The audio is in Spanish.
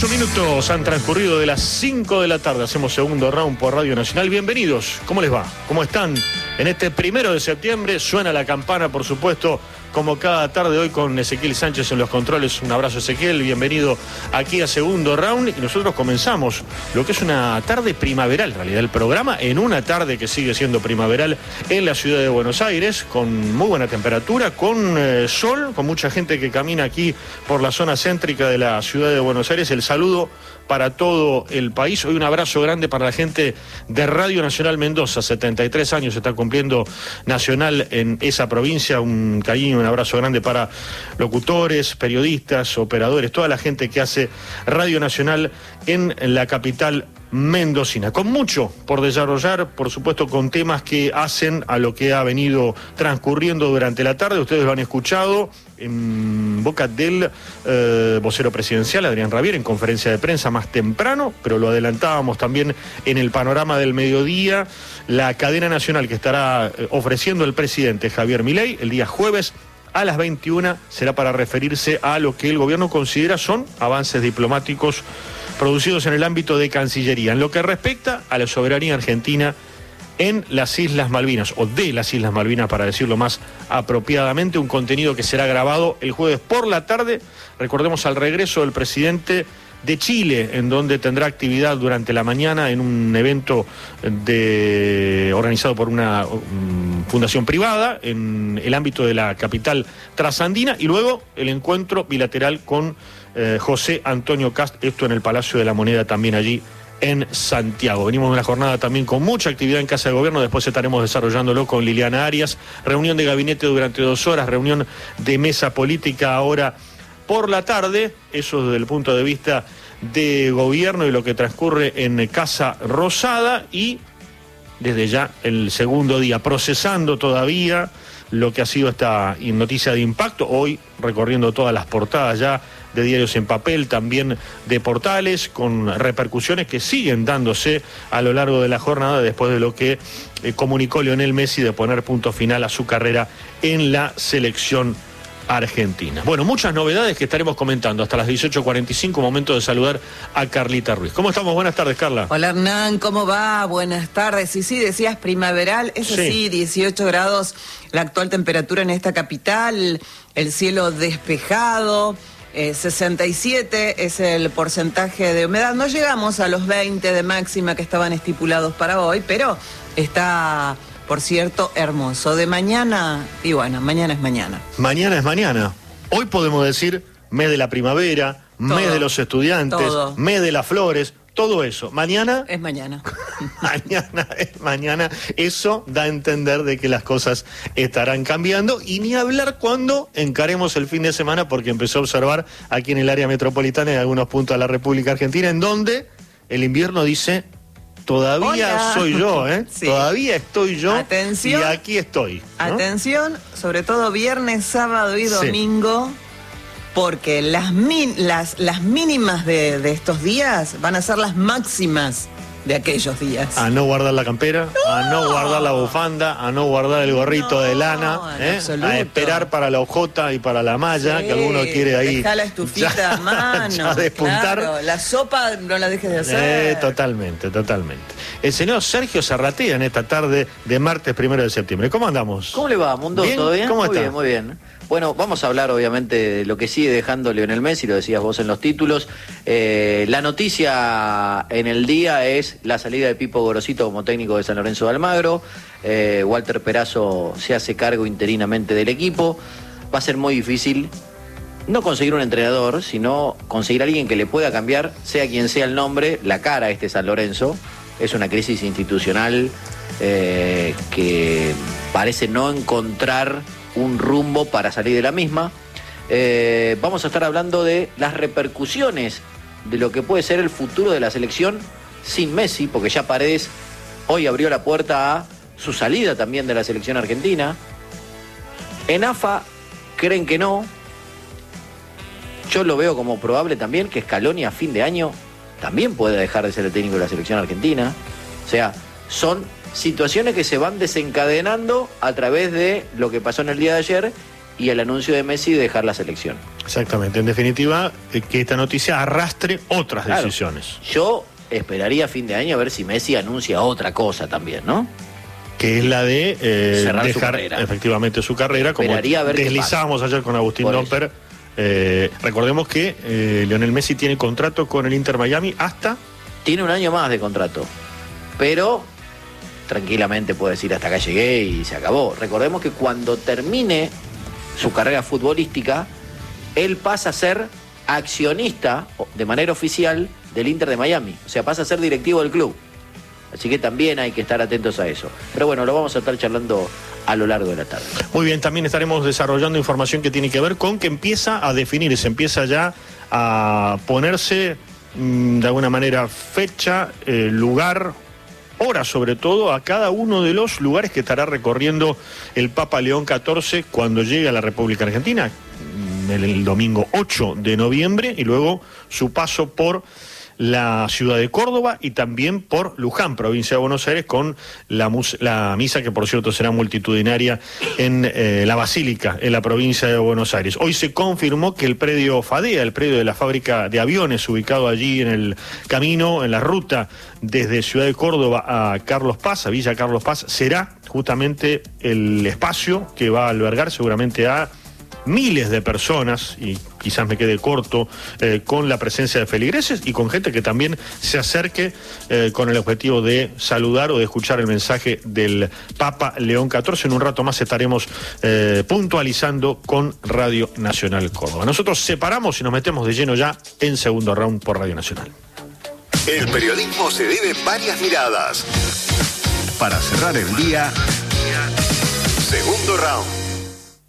8 minutos han transcurrido de las 5 de la tarde. Hacemos segundo round por Radio Nacional. Bienvenidos. ¿Cómo les va? ¿Cómo están? En este 1 de septiembre suena la campana, por supuesto, como cada tarde hoy con Ezequiel Sánchez en los controles. Un abrazo, Ezequiel. Bienvenido aquí a segundo round. Y nosotros comenzamos lo que es una tarde primaveral, en realidad, el programa en una tarde que sigue siendo primaveral en la ciudad de Buenos Aires, con muy buena temperatura, con sol, con mucha gente que camina aquí por la zona céntrica de la ciudad de Buenos Aires. El saludo para todo el país. Hoy un abrazo grande para la gente de Radio Nacional Mendoza. 73 años está cumpliendo Nacional en esa provincia. Un cariño, un abrazo grande para locutores, periodistas, operadores, toda la gente que hace Radio Nacional en la capital mendocina. Con mucho por desarrollar, por supuesto, con temas que hacen a lo que ha venido transcurriendo durante la tarde. Ustedes lo han escuchado en boca del vocero presidencial, Adrián Rabier, en conferencia de prensa más temprano, pero lo adelantábamos también en el panorama del mediodía. La cadena nacional que estará ofreciendo el presidente Javier Milei el día jueves a las 21 será para referirse a lo que el gobierno considera son avances diplomáticos producidos en el ámbito de Cancillería, en lo que respecta a la soberanía argentina en las Islas Malvinas, o de las Islas Malvinas, para decirlo más apropiadamente. Un contenido que será grabado el jueves por la tarde, recordemos, al regreso del presidente de Chile, en donde tendrá actividad durante la mañana en un evento organizado por una fundación privada en el ámbito de la capital trasandina, y luego el encuentro bilateral con José Antonio Kast, esto en el Palacio de la Moneda, también allí en Santiago. Venimos de una jornada también con mucha actividad en Casa de Gobierno, después estaremos desarrollándolo con Liliana Arias, reunión de gabinete durante 2 horas, reunión de mesa política ahora por la tarde, eso desde el punto de vista de gobierno y lo que transcurre en Casa Rosada, y desde ya el segundo día procesando todavía lo que ha sido esta noticia de impacto, hoy recorriendo todas las portadas ya de diarios en papel, también de portales, con repercusiones que siguen dándose a lo largo de la jornada después de lo que comunicó Lionel Messi de poner punto final a su carrera en la selección argentina. Bueno, muchas novedades que estaremos comentando hasta las 18:45, momento de saludar a Carlita Ruiz. ¿Cómo estamos? Buenas tardes, Carla. Hola, Hernán, ¿cómo va? Buenas tardes. Y sí, decías primaveral, eso sí, 18 grados la actual temperatura en esta capital, el cielo despejado, 67 es el porcentaje de humedad. No llegamos a los 20 de máxima que estaban estipulados para hoy, pero está, por cierto, hermoso. De mañana, y bueno, mañana es mañana. Mañana es mañana. Hoy podemos decir mes de la primavera, todo, mes de los estudiantes, todo, mes de las flores, todo eso. Mañana es mañana. Mañana es mañana. Eso da a entender de que las cosas estarán cambiando, y ni hablar cuando encaremos el fin de semana, porque empezó a observar aquí en el área metropolitana y en algunos puntos de la República Argentina, en donde el invierno dice: todavía Hola. Soy yo, sí. Todavía estoy yo. Atención, y aquí estoy, ¿no? Atención, sobre todo viernes, sábado y domingo, sí, porque las mínimas de estos días van a ser las máximas de aquellos días. A no guardar la campera, no, a no guardar la bufanda, a no guardar el gorrito de lana, a esperar para la hojota y para la malla, sí, que alguno quiere ahí. Deja la estufita ya, a mano, ya despuntar. Claro, la sopa no la dejes de hacer. Totalmente. El señor Sergio Zarratea en esta tarde de martes 1 de septiembre. ¿Cómo andamos? ¿Cómo le va, Mundo? ¿Bien? ¿Todo bien? ¿Cómo está? Muy bien. Bueno, vamos a hablar obviamente de lo que sigue dejando Lionel Messi, lo decías vos en los títulos. La noticia en el día es la salida de Pipo Gorosito como técnico de San Lorenzo de Almagro. Walter Perazo se hace cargo interinamente del equipo. Va a ser muy difícil no conseguir un entrenador, sino conseguir a alguien que le pueda cambiar, sea quien sea el nombre, la cara a este San Lorenzo. Es una crisis institucional que parece no encontrar un rumbo para salir de la misma. Vamos a estar hablando de las repercusiones de lo que puede ser el futuro de la selección sin Messi, porque ya Paredes hoy abrió la puerta a su salida también de la selección argentina. En AFA creen que no. Yo lo veo como probable también que Scaloni a fin de año también pueda dejar de ser el técnico de la selección argentina. O sea, son situaciones que se van desencadenando a través de lo que pasó en el día de ayer y el anuncio de Messi de dejar la selección. Exactamente, en definitiva, que esta noticia arrastre otras decisiones. Yo esperaría a fin de año a ver si Messi anuncia otra cosa también, ¿no? Que es la de cerrar dejar su carrera. Efectivamente su carrera, como deslizábamos ayer con Agustín Domper. Recordemos que Lionel Messi tiene contrato con el Inter Miami hasta... Tiene un año más de contrato, pero tranquilamente puede decir hasta acá llegué y se acabó. Recordemos que cuando termine su carrera futbolística, él pasa a ser accionista de manera oficial del Inter de Miami, o sea, pasa a ser directivo del club. Así que también hay que estar atentos a eso. Pero bueno, lo vamos a estar charlando a lo largo de la tarde. Muy bien, también estaremos desarrollando información que tiene que ver con que empieza a definirse, empieza ya a ponerse de alguna manera fecha, lugar, hora sobre todo, a cada uno de los lugares que estará recorriendo el Papa León XIV cuando llegue a la República Argentina, el domingo 8 de noviembre, y luego su paso por la ciudad de Córdoba y también por Luján, provincia de Buenos Aires, con la misa que por cierto será multitudinaria en la Basílica, en la provincia de Buenos Aires. Hoy se confirmó que el predio FADEA, el predio de la fábrica de aviones ubicado allí en el camino, en la ruta desde Ciudad de Córdoba a Carlos Paz, a Villa Carlos Paz, será justamente el espacio que va a albergar seguramente a miles de personas, y quizás me quede corto, con la presencia de feligreses y con gente que también se acerque con el objetivo de saludar o de escuchar el mensaje del Papa León XIV. En un rato más estaremos puntualizando con Radio Nacional Córdoba. Nosotros separamos y nos metemos de lleno ya en Segundo Round por Radio Nacional. El periodismo se debe varias miradas. Para cerrar el día, Segundo Round.